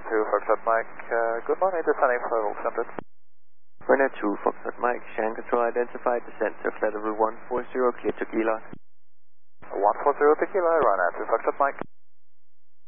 2 Foxtrot Mike. Good morning, descending for Wolfenbit. Runner 2 Foxtrot Mike, Shan Control identified, descent to flight level 140, clear to Kilo. 140 Tequila, runner 2 Foxtrot Mike.